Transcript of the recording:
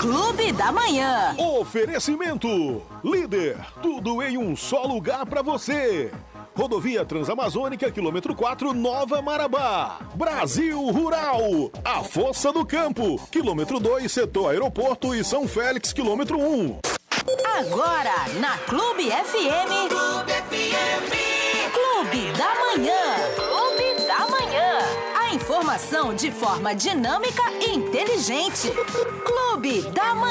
Clube da Manhã. Oferecimento. Líder, tudo em um só lugar pra você. Rodovia Transamazônica, quilômetro 4, Nova Marabá. Brasil Rural, a força do campo. Quilômetro 2, setor aeroporto e São Félix, quilômetro 1. Agora, na Clube FM. Clube FM. Clube da Manhã. Clube da Manhã. A informação de forma dinâmica e inteligente. Clube da Manhã.